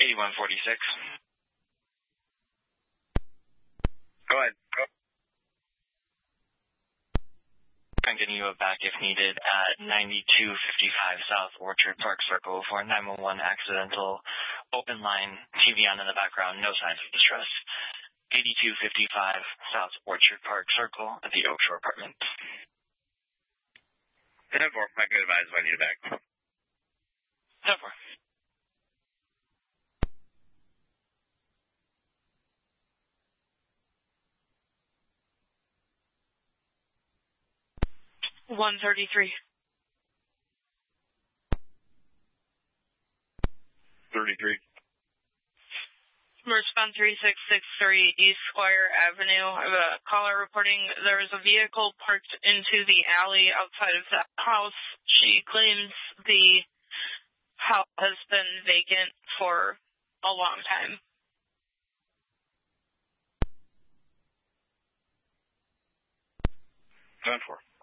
8146. Go ahead. I'm getting you back if needed at 9255 South Orchard Park Circle for 911 accidental open line, TV on in the background, no signs of distress. 8255 South Orchard Park Circle at the Oak Shore Apartment. 10-4, I can advise if I need it back. 10-4. One 33. 33. Response 3663 East Squire Avenue. I have a caller reporting there is a vehicle parked into the alley outside of the house. She claims the house has been vacant for a long time. 10-4.